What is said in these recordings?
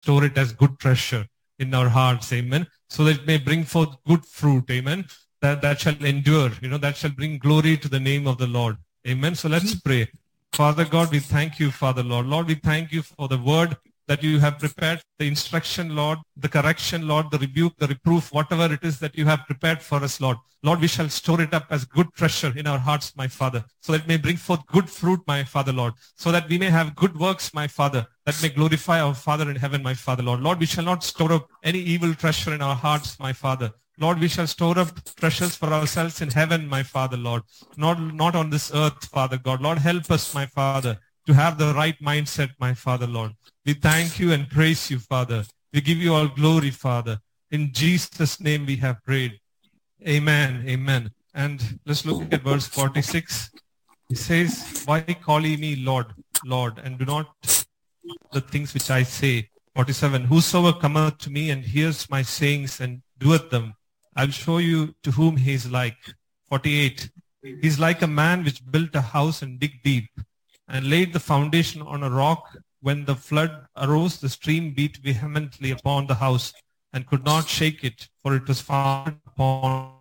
store it as good treasure in our hearts, amen, so that it may bring forth good fruit, amen, that shall endure, that shall bring glory to the name of the Lord, amen. So let's pray. Father God, we thank you, Father Lord. Lord, we thank you for the word that you have prepared, the instruction, Lord, the correction, Lord, the rebuke, the reproof, whatever it is that you have prepared for us, Lord. Lord, we shall store it up as good treasure in our hearts, my Father, so that it may bring forth good fruit, my Father, Lord, so that we may have good works, my Father, that may glorify our Father in heaven, my Father, Lord. Lord, we shall not store up any evil treasure in our hearts, my Father. Lord, we shall store up treasures for ourselves in heaven, my Father, Lord, not on this earth, Father God. Lord, help us, my Father, to have the right mindset, my Father, Lord. We thank you and praise you, Father. We give you all glory, Father. In Jesus' name we have prayed. Amen. Amen. And let's look at verse 46. It says, why call ye me Lord, Lord, and do not the things which I say? 47. Whosoever cometh to me and hears my sayings and doeth them, I'll show you to whom he is like. 48. He is like a man which built a house and dig deep and laid the foundation on a rock. When the flood arose, the stream beat vehemently upon the house and could not shake it, for it was founded upon.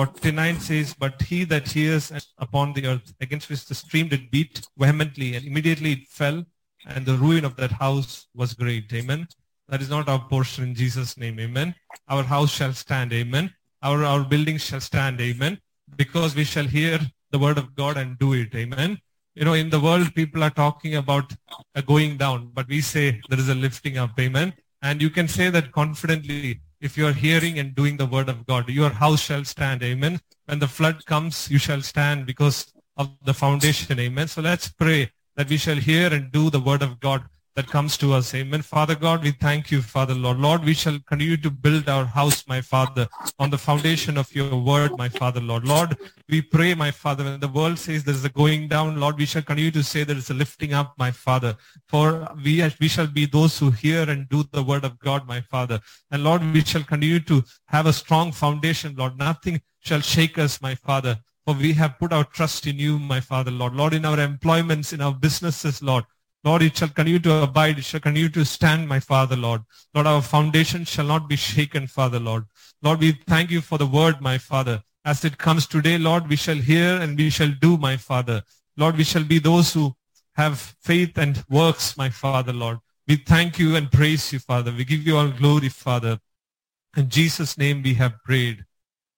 49 says, but he that hears upon the earth, against which the stream did beat vehemently, and immediately it fell, and the ruin of that house was great. Amen. That is not our portion in Jesus' name. Amen. Our house shall stand. Amen. Our buildings shall stand. Amen. Because we shall hear the word of God and do it. Amen. In the world, people are talking about a going down, but we say there is a lifting up. Amen. And you can say that confidently if you are hearing and doing the word of God. Your house shall stand. Amen. When the flood comes, you shall stand because of the foundation. Amen. So let's pray that we shall hear and do the word of God that comes to us. Amen. Father God, we thank you, Father Lord. Lord, we shall continue to build our house, my Father, on the foundation of your word, my Father Lord. Lord, we pray, my Father, when the world says there is a going down, Lord, we shall continue to say there is a lifting up, my Father. For we shall be those who hear and do the word of God, my Father. And Lord, we shall continue to have a strong foundation, Lord. Nothing shall shake us, my Father. For we have put our trust in you, my Father, Lord. Lord, in our employments, in our businesses, Lord. Lord, it shall continue to abide. It shall continue to stand, my Father, Lord. Lord, our foundation shall not be shaken, Father, Lord. Lord, we thank you for the word, my Father. As it comes today, Lord, we shall hear and we shall do, my Father. Lord, we shall be those who have faith and works, my Father, Lord. We thank you and praise you, Father. We give you all glory, Father. In Jesus' name we have prayed.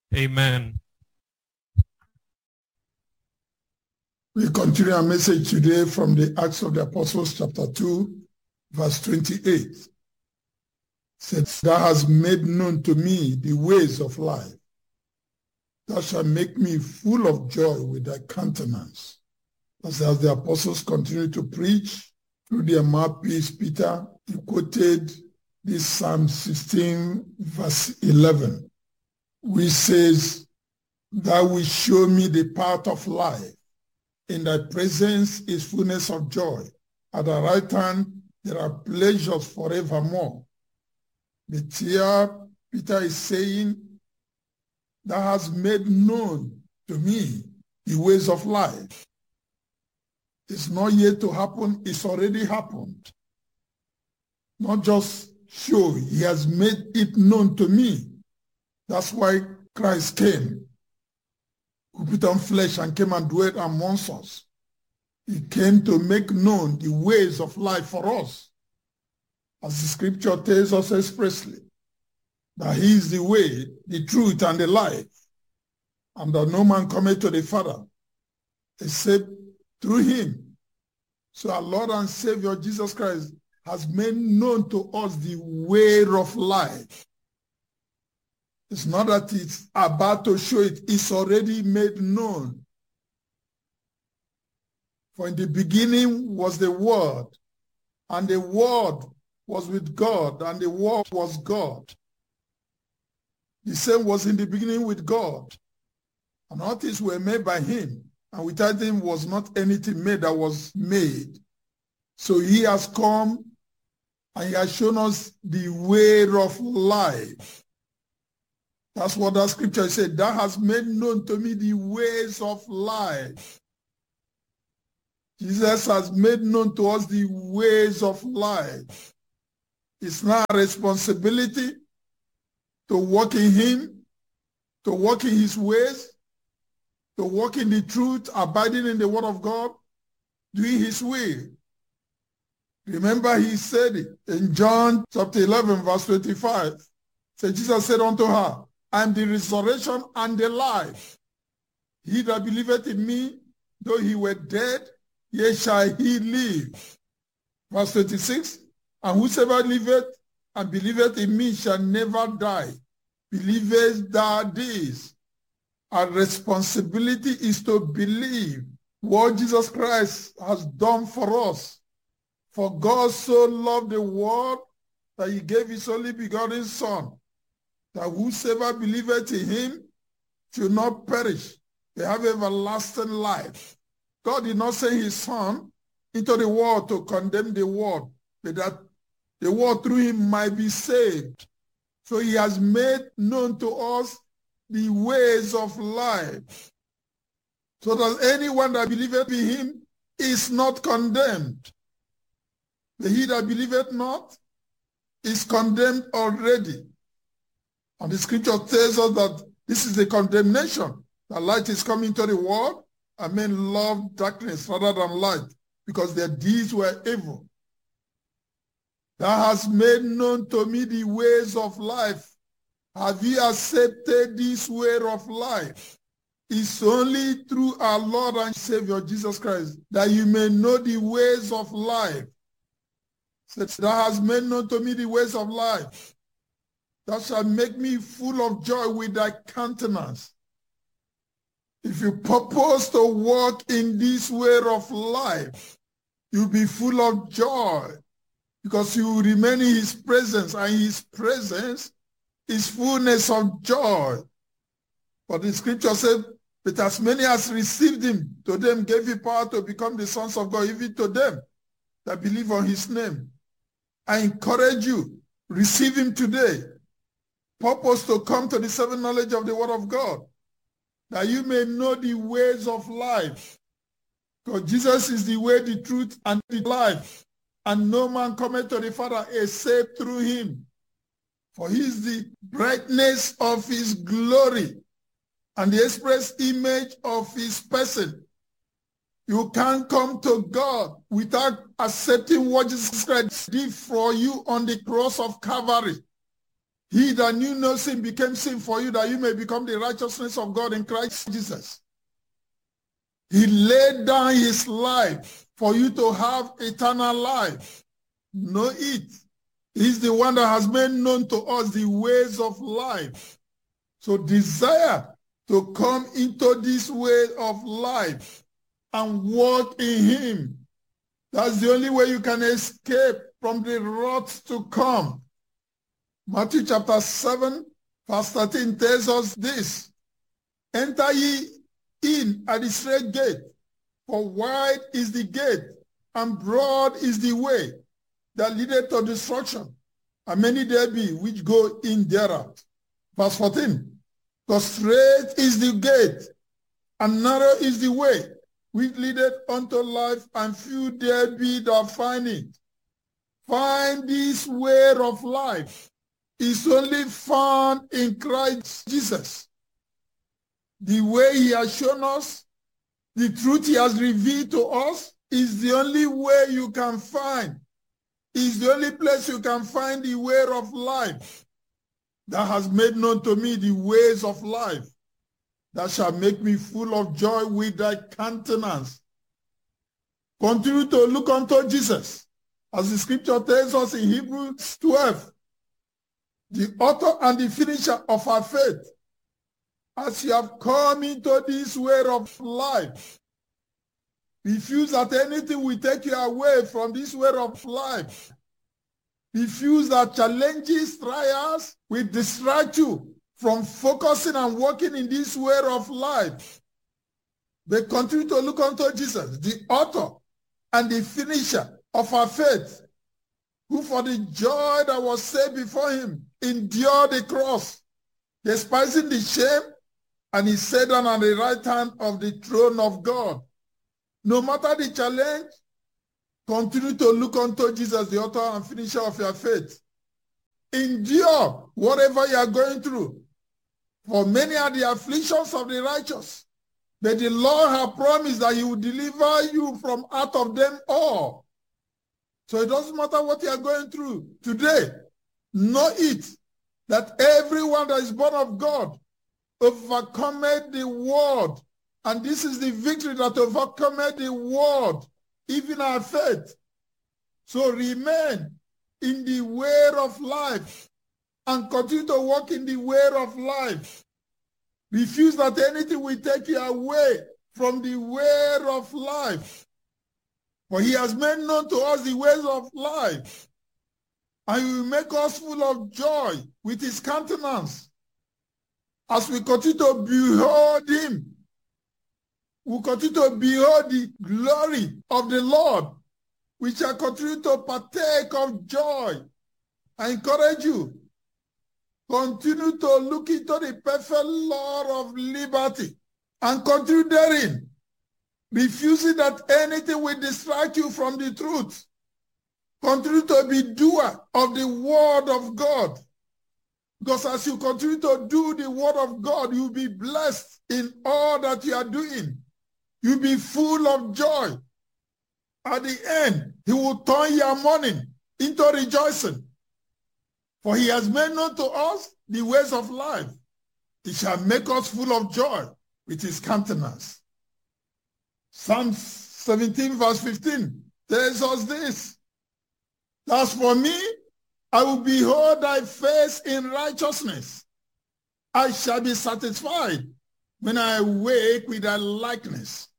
Amen. We continue our message today from the Acts of the Apostles, chapter 2, verse 28. It says, thou hast made known to me the ways of life. Thou shalt make me full of joy with thy countenance. As the apostles continue to preach, through their mouthpiece, Peter, he quoted this Psalm 16, verse 11, which says, thou wilt show me the path of life. In thy presence is fullness of joy. At the right hand, there are pleasures forevermore. But here, Peter is saying, thou hast made known to me the ways of life. It's not yet to happen, it's already happened. Not just show, he has made it known to me. That's why Christ came, who put on flesh and came and dwelt amongst us. He came to make known the ways of life for us. As the scripture tells us expressly, that he is the way, the truth, and the life, and that no man cometh to the Father except through him. So our Lord and Savior Jesus Christ has made known to us the way of life. It's not that it's about to show it, it's already made known. For in the beginning was the Word, and the Word was with God, and the Word was God. The same was in the beginning with God. And all things were made by him, and without him was not anything made that was made. So he has come, and he has shown us the way of life. That's what that scripture said. Thou hast made known to me the ways of life. Jesus has made known to us the ways of life. It's now a responsibility to walk in him, to walk in his ways, to walk in the truth, abiding in the word of God, doing his will. Remember, he said it in John chapter 11, verse 25. So Jesus said unto her, I am the resurrection and the life. He that believeth in me, though he were dead, yet shall he live. Verse 26, and whosoever liveth and believeth in me shall never die. Believest thou this? Our responsibility is to believe what Jesus Christ has done for us. For God so loved the world that he gave his only begotten Son, that whosoever believeth in him should not perish, they have everlasting life. God did not send his Son into the world to condemn the world, but that the world through him might be saved. So he has made known to us the ways of life, so that anyone that believeth in him is not condemned. But he that believeth not is condemned already. And the scripture tells us that this is the condemnation, that light is coming to the world, and men love darkness rather than light, because their deeds were evil. Thou hast made known to me the ways of life. Have ye accepted this way of life? It's only through our Lord and Savior Jesus Christ that you may know the ways of life. Thou hast made known to me the ways of life. Thou shalt make me full of joy with thy countenance. If you purpose to walk in this way of life, you'll be full of joy, because you will remain in his presence, and his presence is fullness of joy. But the scripture said, but as many as received him, to them gave he power to become the sons of God, even to them that believe on his name. I encourage you, receive him today. Purpose to come to the saving knowledge of the word of God, that you may know the ways of life. Because Jesus is the way, the truth, and the life. And no man cometh to the Father except through him. For he is the brightness of his glory and the express image of his person. You can't come to God without accepting what Jesus Christ did for you on the cross of Calvary. He that knew no sin became sin for you, that you may become the righteousness of God in Christ Jesus. He laid down his life for you to have eternal life. Know it. He's the one that has made known to us the ways of life. So desire to come into this way of life and walk in him. That's the only way you can escape from the wrath to come. Matthew chapter 7, verse 13 tells us this. Enter ye in at the straight gate, for wide is the gate, and broad is the way that leadeth to destruction, and many there be which go in thereat. Verse 14, for straight is the gate, and narrow is the way which leadeth unto life, and few there be that find it. Find this way of life is only found in Christ Jesus. The way he has shown us, the truth he has revealed to us, is the only way you can find. Is the only place you can find the way of life. That has made known to me the ways of life, that shall make me full of joy with thy countenance. Continue to look unto Jesus, as the scripture tells us in Hebrews 12, the author and the finisher of our faith. As you have come into this way of life, refuse that anything will take you away from this way of life. Refuse that challenges, trials will distract you from focusing and working in this way of life. But continue to look unto Jesus, the author and the finisher of our faith, who for the joy that was set before him endured the cross, despising the shame, and he sat down on the right hand of the throne of God. No matter the challenge, continue to look unto Jesus, the author and finisher of your faith. Endure whatever you are going through. For many are the afflictions of the righteous, but the Lord has promised that he will deliver you from out of them all. So it doesn't matter what you are going through today. Know it, that everyone that is born of God overcometh the world. And this is the victory that overcometh the world, even our faith. So remain in the way of life and continue to walk in the way of life. Refuse that anything will take you away from the way of life. For he has made known to us the ways of life, and he will make us full of joy with his countenance. As we continue to behold him, we continue to behold the glory of the Lord. We shall continue to partake of joy. I encourage you, continue to look into the perfect law of liberty and continue therein, refusing that anything will distract you from the truth. Continue to be doer of the word of God. Because as you continue to do the word of God, you'll be blessed in all that you are doing. You'll be full of joy. At the end, he will turn your mourning into rejoicing. For he has made known to us the ways of life. He shall make us full of joy with his countenance. Psalm 17 verse 15 tells us this. As for me, I will behold thy face in righteousness. I shall be satisfied when I awake with thy likeness.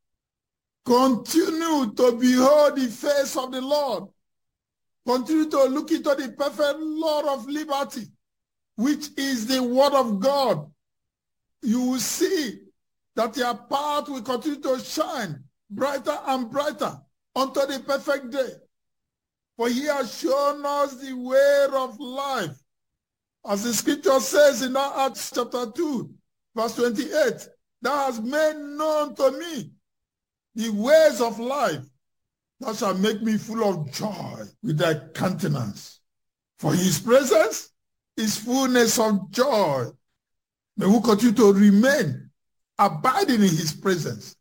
Continue to behold the face of the Lord. Continue to look into the perfect law of liberty, which is the word of God. You will see that your path will continue to shine brighter and brighter unto the perfect day. For he has shown us the way of life. As the scripture says in Acts chapter 2, verse 28, thou hast made known to me the ways of life. Thou shalt make me full of joy with thy countenance. For his presence is fullness of joy. May we continue to remain abiding in his presence.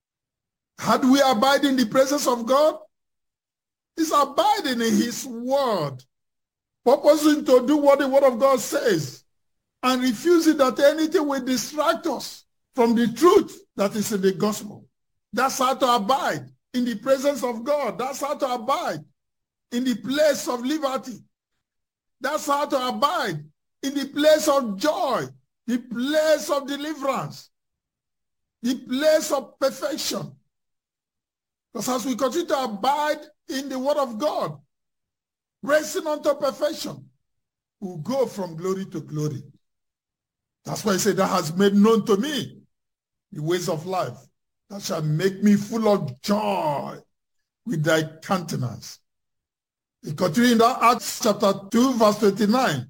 How do we abide in the presence of God? It's abiding in his word, purposing to do what the word of God says, and refusing that anything will distract us from the truth that is in the gospel. That's how to abide in the presence of God. That's how to abide in the place of liberty. That's how to abide in the place of joy, the place of deliverance, the place of perfection. Because as we continue to abide in the word of God, racing unto perfection, we'll go from glory to glory. That's why he said, that has made known to me the ways of life. That shall make me full of joy with thy countenance. He continued in that Acts chapter 2, verse 29.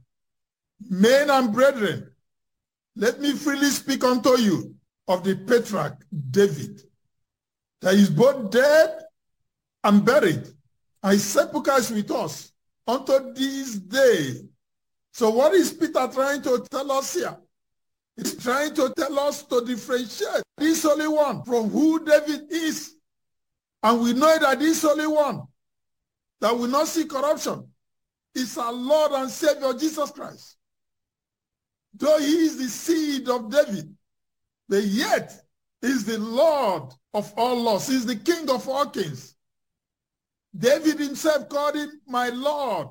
Men and brethren, let me freely speak unto you of the patriarch David, that is both dead and buried, and his sepulchre is with us unto this day. So what is Peter trying to tell us here? He's trying to tell us to differentiate this Holy One from who David is. And we know that this Holy One that will not see corruption is our Lord and Savior Jesus Christ. Though he is the seed of David, but yet is the Lord of all lords. He is the King of all kings. David himself called him my Lord.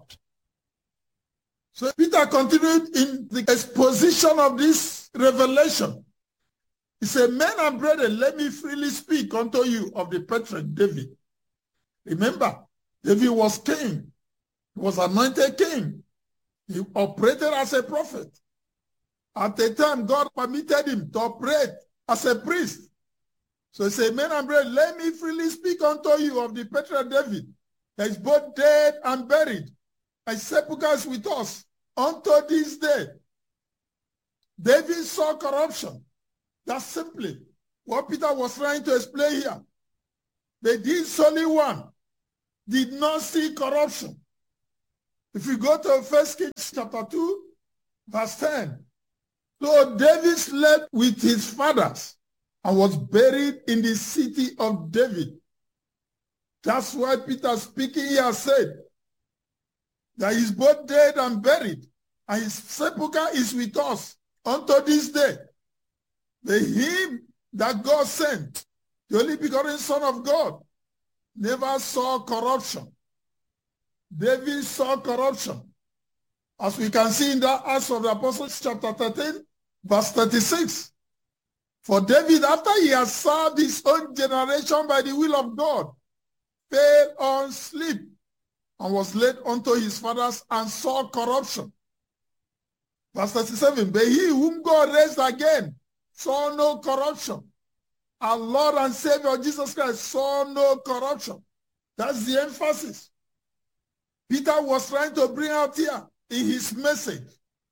So Peter continued in the exposition of this revelation. He said, men and brethren, let me freely speak unto you of the patriarch David. Remember, David was king. He was anointed king. He operated as a prophet. At the time, God permitted him to operate as a priest. So he said, men and brethren, let me freely speak unto you of the patriarch David, that is both dead and buried, and sepulchre is with us unto this day. David saw corruption. That's simply what Peter was trying to explain here. But this Holy One did not see corruption. If you go to 1 Kings chapter 2, verse 10. So David slept with his fathers and was buried in the city of David. That's why Peter speaking here said that he's both dead and buried, and his sepulchre is with us unto this day. The him that God sent, the only begotten Son of God, never saw corruption. David saw corruption. As we can see in the Acts of the Apostles chapter 13, verse 36. For David, after he had served his own generation by the will of God, fell on sleep and was laid unto his fathers and saw corruption. Verse 37, but he whom God raised again saw no corruption. Our Lord and Savior Jesus Christ saw no corruption. That's the emphasis Peter was trying to bring out here in his message.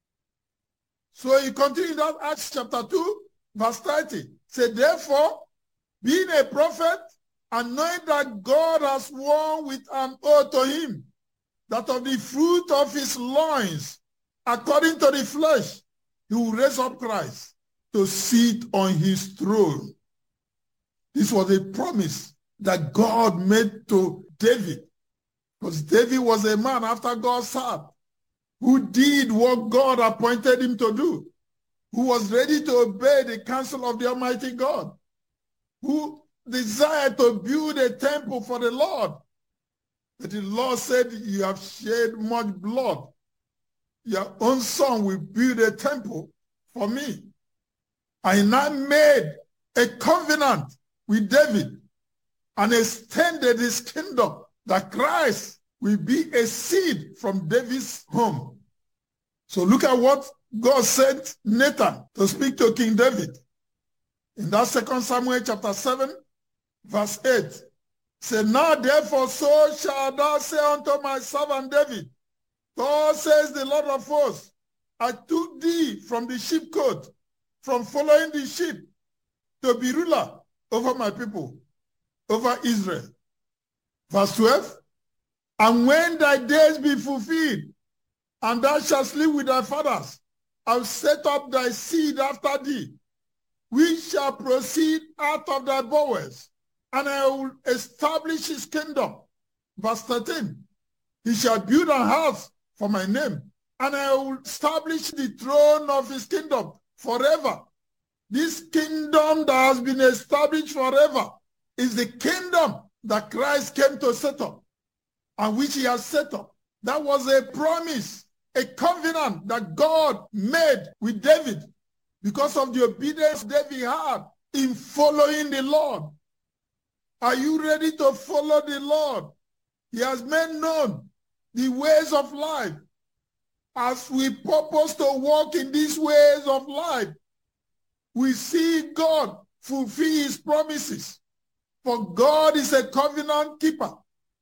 So he continued that Acts chapter 2, verse 30. Say, therefore, being a prophet, and knowing that God has sworn with an oath to him, that of the fruit of his loins, according to the flesh, he will raise up Christ to sit on his throne. This was a promise that God made to David, because David was a man after God's heart, who did what God appointed him to do, who was ready to obey the counsel of the Almighty God, who desired to build a temple for the Lord. But the Lord said, you have shed much blood. Your own son will build a temple for me. I now made a covenant with David and extended his kingdom, that Christ will be a seed from David's home. So look at what God sent Nathan to speak to King David. In that 2 Samuel chapter 7, verse 8, say, now therefore so shall thou say unto my servant David, God says the Lord of hosts, I took thee from the sheepcote, from following the sheep, to be ruler over my people, over Israel. Verse 12, and when thy days be fulfilled, and thou shalt sleep with thy fathers, I will set up thy seed after thee, which shall proceed out of thy bowels, and I will establish his kingdom. Verse 13, he shall build a house for my name, and I will establish the throne of his kingdom forever. This kingdom that has been established forever is the kingdom that Christ came to set up, and which he has set up. That was a promise, a covenant that God made with David because of the obedience David had in following the Lord. Are you ready to follow the Lord? He has made known the ways of life. As we purpose to walk in these ways of life, we see God fulfill his promises. For God is a covenant keeper.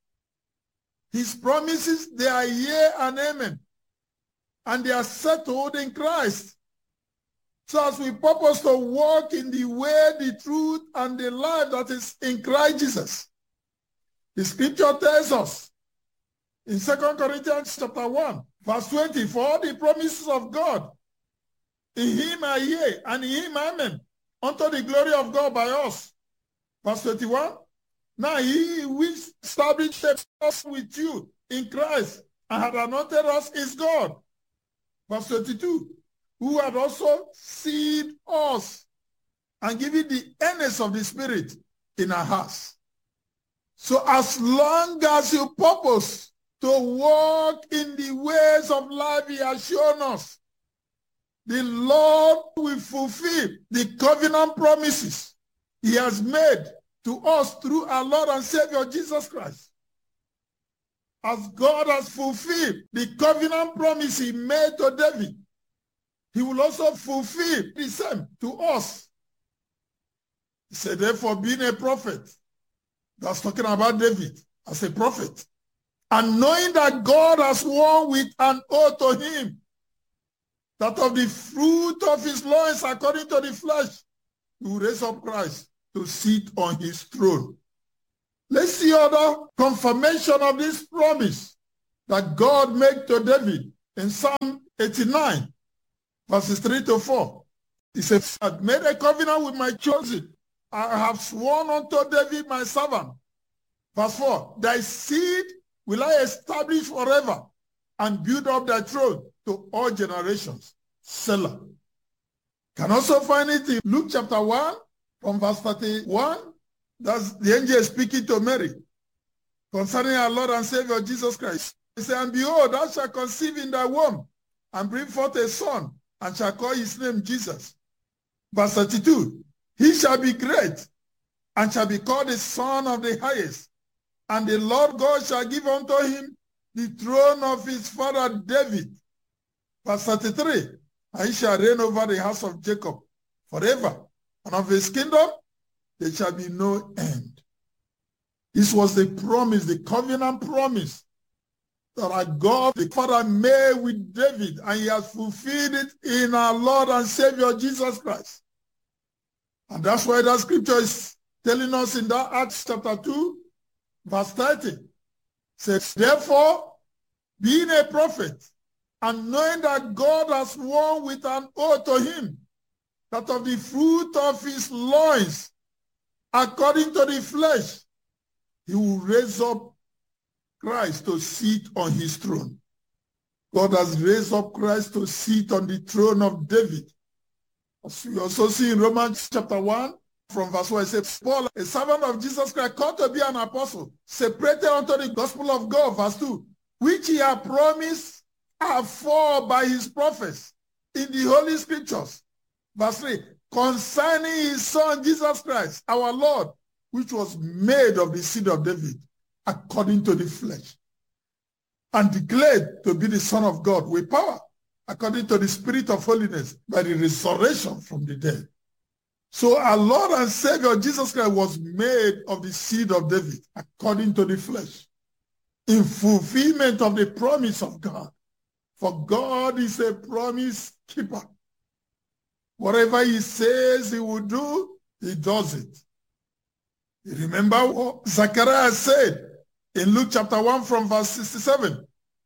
His promises, they are yea and amen. And they are settled in Christ. So as we purpose to walk in the way, the truth, and the life that is in Christ Jesus, the scripture tells us in 2 Corinthians chapter 1, verse 20, for all the promises of God, in him are yea, and in him amen, unto the glory of God by us. Verse 21, now he which established us with you in Christ and had anointed us is God. Verse 22, who had also sealed us and given the earnest of the Spirit in our hearts. So as long as you purpose to walk in the ways of life he has shown us, the Lord will fulfill the covenant promises he has made to us through our Lord and Savior Jesus Christ. As God has fulfilled the covenant promise he made to David, he will also fulfill the same to us. He said, therefore, being a prophet, that's talking about David as a prophet, and knowing that God has sworn with an oath to him, that of the fruit of his loins, according to the flesh, he will raise up Christ to sit on his throne. Let's see other confirmation of this promise that God made to David in Psalm 89, verses 3 to 4. He said, I made a covenant with my chosen. I have sworn unto David my servant. Verse 4, thy seed will I establish forever and build up thy throne to all generations. Selah. Can also find it in Luke chapter 1 from verse 31. That's the angel speaking to Mary concerning our Lord and Savior Jesus Christ. He said, and behold, thou shalt conceive in thy womb and bring forth a son, and shall call his name Jesus. Verse 32, he shall be great and shall be called the Son of the Highest. And the Lord God shall give unto him the throne of his father David. Verse 33, and he shall reign over the house of Jacob forever, and of his kingdom there shall be no end. This was the promise, the covenant promise that our God, the Father, made with David, and he has fulfilled it in our Lord and Savior Jesus Christ. And that's why that scripture is telling us in that Acts chapter 2, verse 30, says, therefore, being a prophet, and knowing that God has sworn with an oath to him, that of the fruit of his loins, according to the flesh, he will raise up Christ to sit on his throne. God has raised up Christ to sit on the throne of David. As we also see in Romans chapter 1, from verse 1, it says, Paul, a servant of Jesus Christ, called to be an apostle, separated unto the gospel of God, verse 2, which he had promised afore by his prophets in the Holy Scriptures. Verse 3, concerning his son Jesus Christ, our Lord, which was made of the seed of David, according to the flesh, and declared to be the Son of God with power, according to the Spirit of holiness, by the resurrection from the dead. So our Lord and Savior Jesus Christ was made of the seed of David, according to the flesh, in fulfillment of the promise of God. For God is a promise keeper. Whatever he says he will do, he does it. You remember what Zechariah said in Luke chapter 1 from verse 67.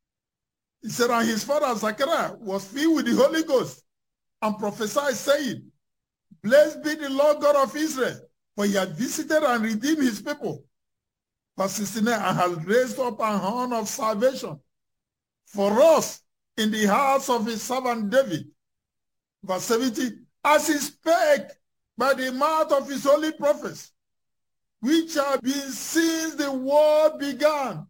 He said, and his father Zechariah was filled with the Holy Ghost and prophesied, saying, blessed be the Lord God of Israel, for he had visited and redeemed his people. Verse 69, and has raised up an horn of salvation for us in the house of his servant David. Verse 70, as he spake by the mouth of his holy prophets, which have been since the world began.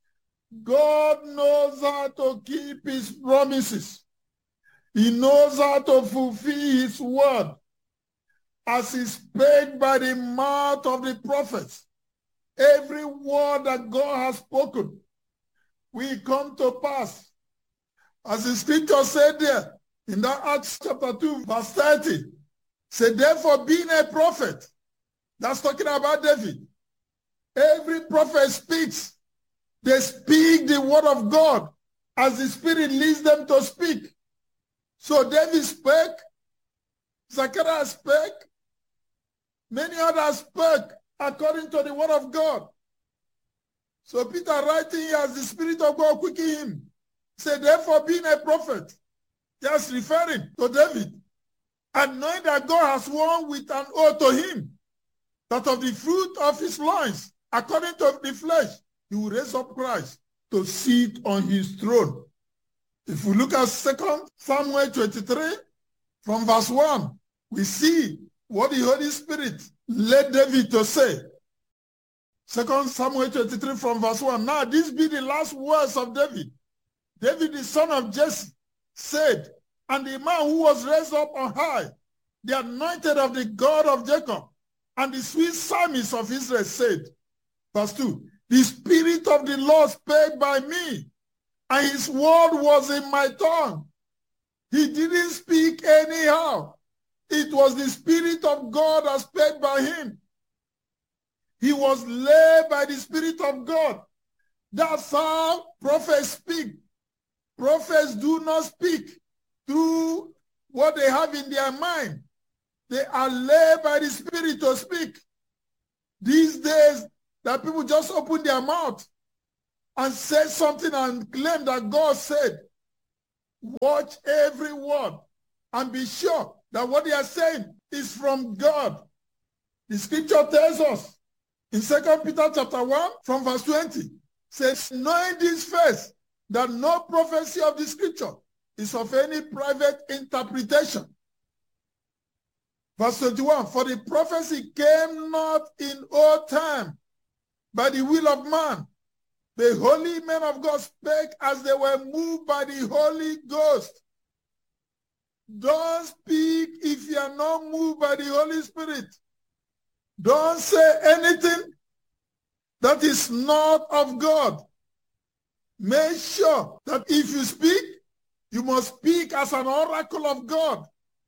God knows how to keep his promises. He knows how to fulfill his word. As he spake by the mouth of the prophets, every word that God has spoken will come to pass. As the scripture said there in that Acts chapter 2, verse 30, said, therefore, being a prophet, that's talking about David. Every prophet speaks. They speak the word of God as the Spirit leads them to speak. So David spake, Zechariah spake, many others spoke according to the word of God. So Peter writing here as the Spirit of God quickened him, said, therefore being a prophet, just referring to David, and knowing that God has sworn with an oath to him, that of the fruit of his loins, according to the flesh, he will raise up Christ to sit on his throne. If we look at 2 Samuel 23, from verse 1, we see what the Holy Spirit led David to say. 2 Samuel 23 from verse 1, now these be the last words of David. David, the son of Jesse, said, and the man who was raised up on high, the anointed of the God of Jacob, and the sweet psalmist of Israel said, verse 2, the Spirit of the Lord spake by me, and his word was in my tongue. He didn't speak anyhow. It was the Spirit of God that spake by him. He was led by the Spirit of God. That's how prophets speak. Prophets do not speak through what they have in their mind. They are led by the Spirit to speak. These days, that people just open their mouth and say something and claim that God said. Watch every word and be sure that what they are saying is from God. The scripture tells us in 2 Peter chapter 1 from verse 20, says, knowing this first, that no prophecy of the scripture is of any private interpretation. Verse 21, for the prophecy came not in old time by the will of man. The holy men of God spake as they were moved by the Holy Ghost. Don't speak if you are not moved by the Holy Spirit. Don't say anything that is not of God. Make sure that if you speak, you must speak as an oracle of God.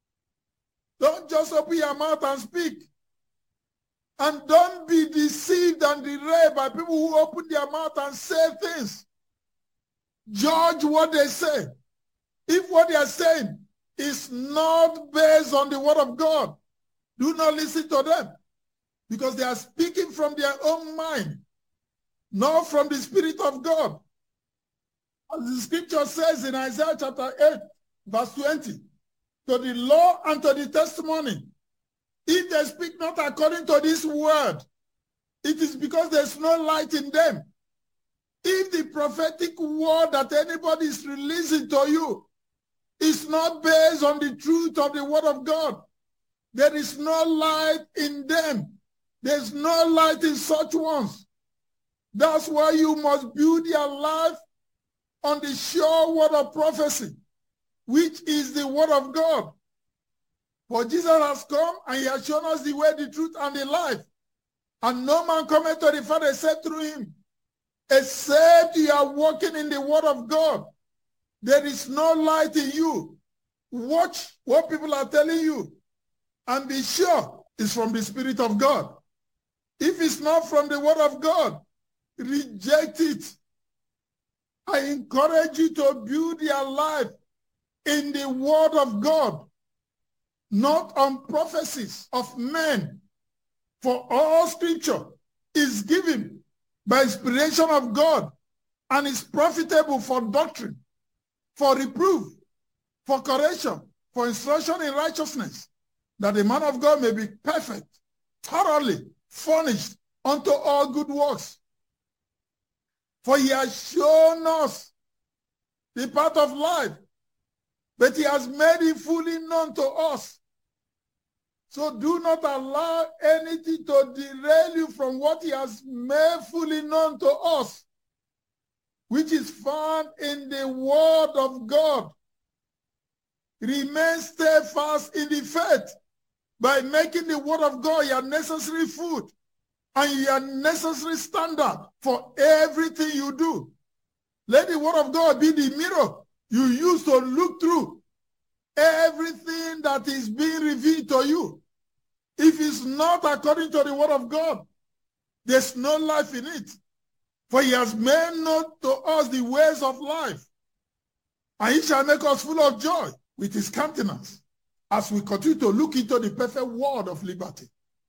Don't just open your mouth and speak. And don't be deceived and derailed by people who open their mouth and say things. Judge what they say. If what they are saying is not based on the word of God, do not listen to them, because they are speaking from their own mind, not from the Spirit of God. As the scripture says in Isaiah chapter 8, verse 20, to the law and to the testimony, if they speak not according to this word, it is because there's no light in them. If the prophetic word that anybody is releasing to you is not based on the truth of the word of God, there is no light in them. There's no light in such ones. That's why you must build your life on the sure word of prophecy, which is the word of God. For Jesus has come and he has shown us the way, the truth, and the life. And no man cometh to the Father except through him. Except you are walking in the word of God, there is no light in you. Watch what people are telling you and be sure it's from the Spirit of God. If it's not from the word of God, reject it. I encourage you to build your life in the word of God, not on prophecies of men. For all scripture is given by inspiration of God and is profitable for doctrine, for reproof, for correction, for instruction in righteousness, that the man of God may be perfect, thoroughly furnished unto all good works. For he has shown us the path of life, but he has made it fully known to us. So do not allow anything to derail you from what he has made fully known to us, which is found in the word of God. Remain steadfast in the faith by making the word of God your necessary food and your necessary standard for everything you do. Let the word of God be the mirror you use to look through everything that is being revealed to you. If it's not according to the word of God, there's no life in it. For he has made known to us the ways of life, and he shall make us full of joy with his countenance as we continue to look into the perfect word of liberty.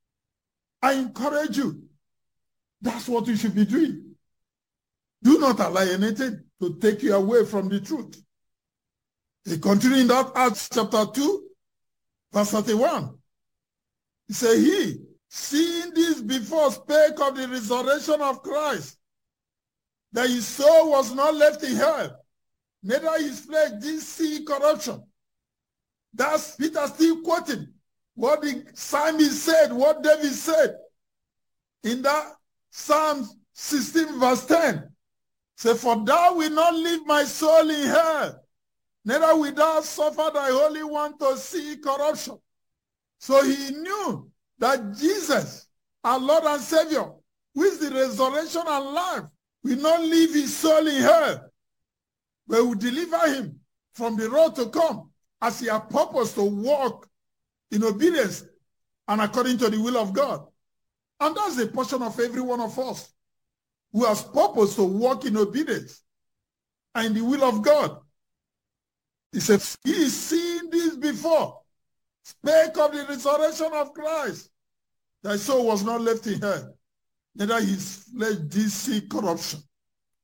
I encourage you, that's what you should be doing. Do not allow anything to take you away from the truth. He continued in that Acts chapter 2, verse 31. He said, he, seeing this before, spake of the resurrection of Christ, that his soul was not left in hell, neither his flesh did see corruption. That's Peter still quoting what the psalmist said, what David said in that Psalm 16 verse 10. Say, for thou wilt not leave my soul in hell, neither wilt thou suffer thy Holy One to see corruption. So he knew that Jesus, our Lord and Savior, who is the resurrection and life, will not leave his soul in hell, but will deliver him from the road to come, as he has purpose to walk in obedience and according to the will of God. And that's a portion of every one of us who has purpose to walk in obedience and in the will of God. He says, he is seeing this before, spake of the resurrection of Christ, that his soul was not left in hell, neither his flesh did see corruption.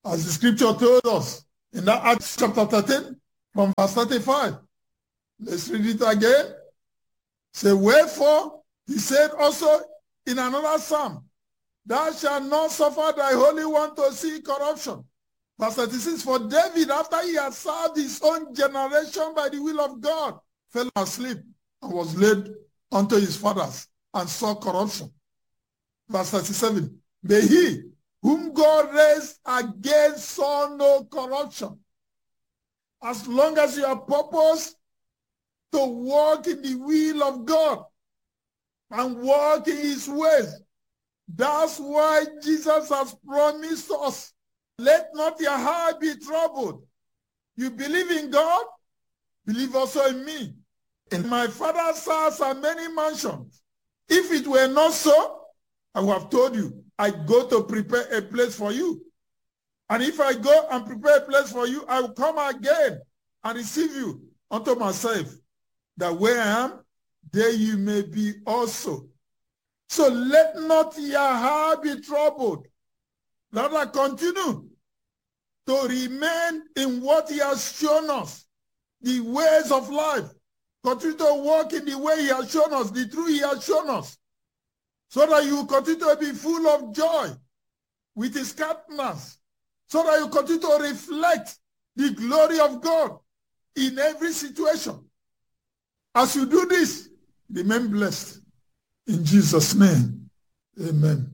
As the scripture told us in that Acts chapter 13 from verse 35. Let's read it again. Say, wherefore, he said also in another psalm, thou shalt not suffer thy Holy One to see corruption. Verse 36, for David, after he had served his own generation by the will of God, fell asleep and was laid unto his fathers and saw corruption. Verse 37, may he, whom God raised again, saw no corruption. As long as you are purposed to walk in the will of God and walk in his ways, that's why Jesus has promised us, let not your heart be troubled. You believe in God, believe also in me. In my Father's house are many mansions. If it were not so, I would have told you, I go to prepare a place for you. And if I go and prepare a place for you, I will come again and receive you unto myself, that where I am, there you may be also. So let not your heart be troubled. Rather continue to remain in what he has shown us, the ways of life. Continue to walk in the way he has shown us, the truth he has shown us, so that you continue to be full of joy with his countenance, so that you continue to reflect the glory of God in every situation. As you do this, remain blessed. In Jesus' name, amen.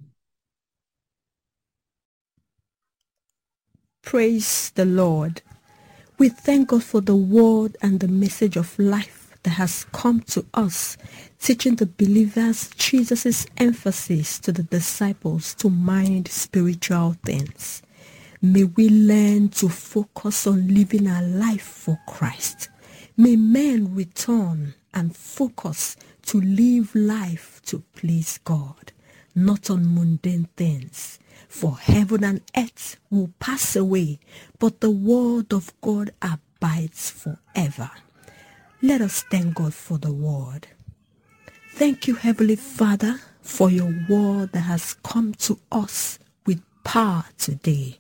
Praise the Lord. We thank God for the word and the message of life that has come to us, teaching the believers Jesus' emphasis to the disciples to mind spiritual things. May we learn to focus on living our life for Christ. May men return and focus to live life to please God, not on mundane things. For heaven and earth will pass away, but the word of God abides forever. Let us thank God for the word. Thank you, Heavenly Father, for your word that has come to us with power today,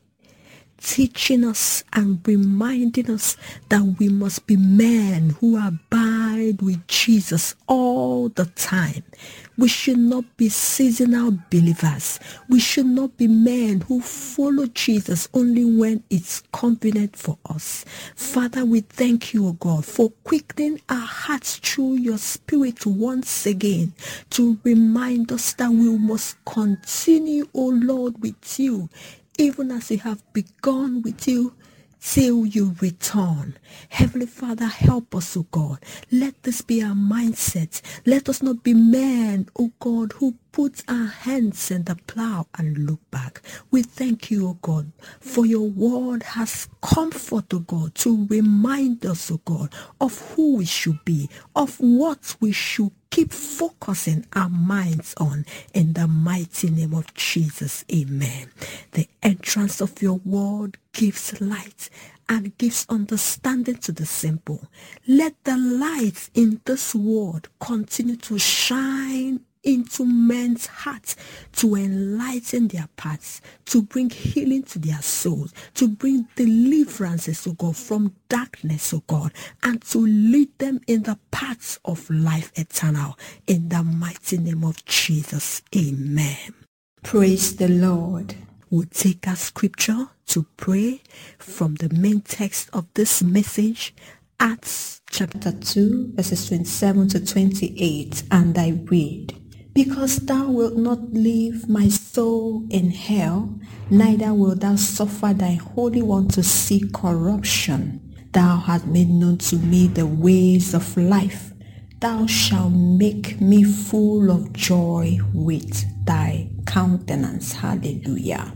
teaching us and reminding us that we must be men who abide with Jesus all the time. We should not be seasonal believers. We should not be men who follow Jesus only when it's convenient for us. Father, we thank you, O God, for quickening our hearts through your Spirit once again to remind us that we must continue, O Lord, with you, even as you have begun with you, till you return. Heavenly Father, help us, O God. Let this be our mindset. Let us not be men, O God, who put our hands in the plow and look back. We thank you, O God, for your word has comfort, O God, to remind us, O God, of who we should be, of what we should keep focusing our minds on, in the mighty name of Jesus. Amen. The entrance of your word gives light and gives understanding to the simple. Let the light in this word continue to shine into men's hearts, to enlighten their paths, to bring healing to their souls, to bring deliverances, O God, from darkness, O God, and to lead them in the paths of life eternal. In the mighty name of Jesus, amen. Praise the Lord. We'll take our scripture to pray from the main text of this message, Acts chapter 2, verses 27 to 28, and I read, because thou wilt not leave my soul in hell, neither wilt thou suffer thy Holy One to see corruption. Thou hast made known to me the ways of life. Thou shalt make me full of joy with thy countenance. Hallelujah.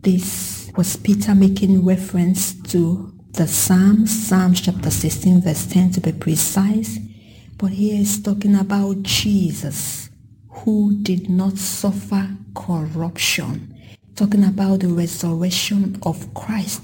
This was Peter making reference to the Psalms chapter 16, verse 10 to be precise. But here is talking about Jesus, who did not suffer corruption. Talking about the resurrection of Christ.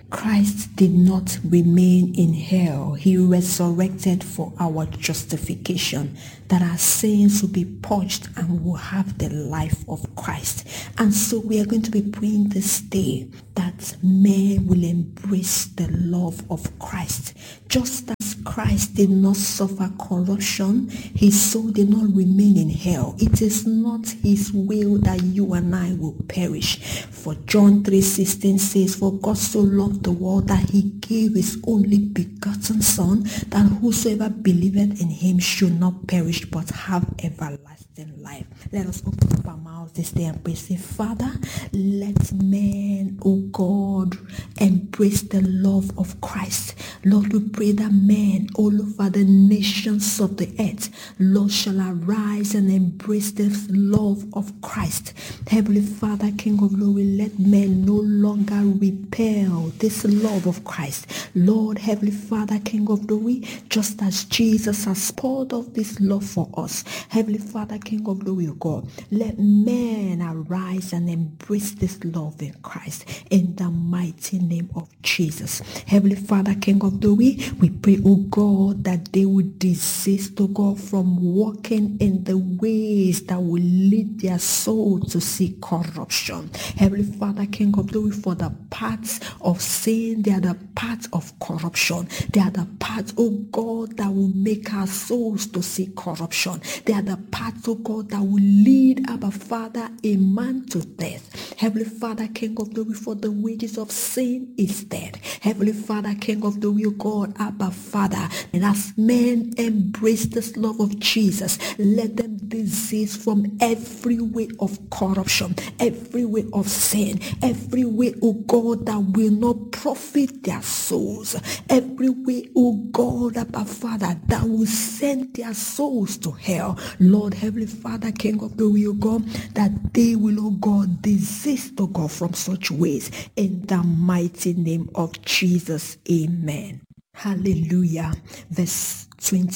Christ did not remain in hell. He resurrected for our justification, that our sins will be purged and will have the life of Christ. And so we are going to be praying this day that men will embrace the love of Christ. Just as Christ did not suffer corruption, his soul did not remain in hell. It is not his will that you and I will perish. For John 3:16 says, "For God so loved the world that he gave his only begotten Son, that whosoever believeth in him should not perish but have everlasting life." Let us open up our mouths this day and pray. Say, Father, let men, oh God, embrace the love of Christ. Lord, we pray that men all over the nations of the earth, Lord, shall arise and embrace this love of Christ. Heavenly Father, King of glory, let men no longer repel this love of Christ. Lord, Heavenly Father, King of glory, just as Jesus has poured out this love for us, Heavenly Father, King of glory, O God, let men arise and embrace this love in Christ in the mighty name of Jesus. Heavenly Father, King of glory, we pray, O God, that they would desist, O God, from walking in the ways that will lead their soul to see corruption. Heavenly Father, King of glory, for the paths of sin, they are the paths of corruption. They are the paths, O God, that will make our souls to see corruption. They are the paths, O God, that will lead, Abba Father, a man to death. Heavenly Father, King of glory, for the wages of sin is death. Heavenly Father, King of glory, O God, Abba Father, and as men embrace this love of Jesus, let them desist from every way of corruption, every way of sin, every way, O God, that will not profit their souls, every way, O God, Abba Father, that will send their souls to hell. Lord, Heavenly Father, King of glory, O God, that they will, O God, desist, O God, from such ways in the mighty name of Jesus. Amen. Hallelujah. Verse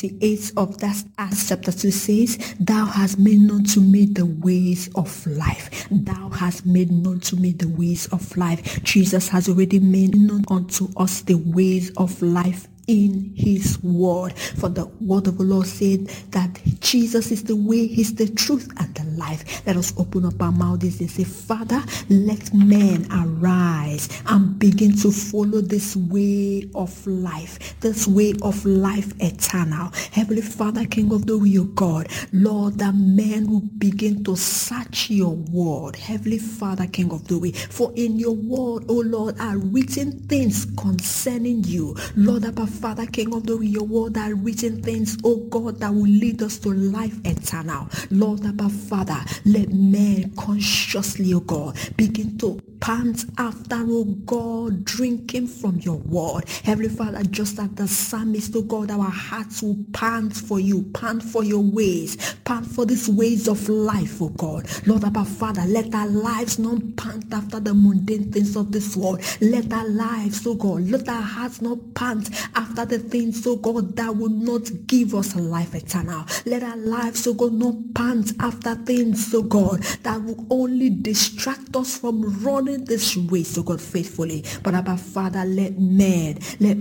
28 of that Acts chapter 2 says, "Thou hast made known to me the ways of life." Thou hast made known to me the ways of life. Jesus has already made known unto us the ways of life in his word. For the word of the Lord said that Jesus is the way, he's the truth, and the life. Let us open up our mouths and say, Father, let men arise and begin to follow this way of life, this way of life eternal. Heavenly Father, King of the real God, Lord, that men will begin to search your word. Heavenly Father, King of the way, for in your word, O Lord, are written things concerning you. Lord, Abba Father, King of the your word are written things, oh God, that will lead us to life eternal. Lord, Abba Father, let men consciously, oh God, begin to pant after, oh God, drinking from your word. Heavenly Father, just as the psalmist, oh God, our hearts will pant for you, pant for your ways, pant for these ways of life, oh God. Lord, Abba Father, let our lives not pant after the mundane things of this world. Let our lives, oh God, let our hearts not pant after the things, oh God, that will not give us a life eternal. Let our lives, oh God, not pant after things, oh God, that will only distract us from running this race, oh God, faithfully. But Abba Father, let men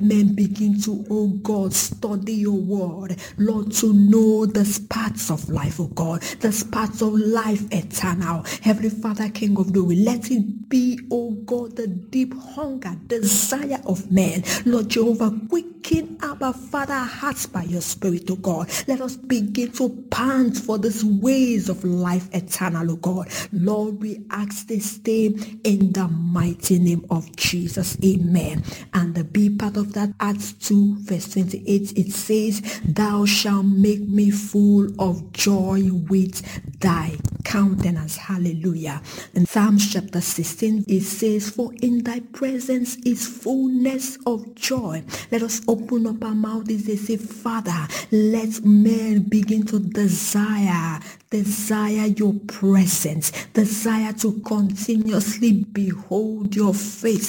begin to, oh God, study your word, Lord, to know the paths of life, oh God, the paths of life eternal. Heavenly Father, King of glory, let it be, oh God, the deep hunger, desire of men. Lord Jehovah, quicken, Abba Father, hearts by your Spirit, oh God. Let us begin to pant for these ways of life eternal, oh God. Lord, we ask this day in the mighty name of Jesus. Amen. And the B part of that, Acts 2 verse 28, it says, thou shalt make me full of joy with thy countenance. Hallelujah. In Psalms chapter 16, it says, for in thy presence is fullness of joy. Let us open up our mouths and say, Father, let men begin to desire your presence, desire to continuously behold your face,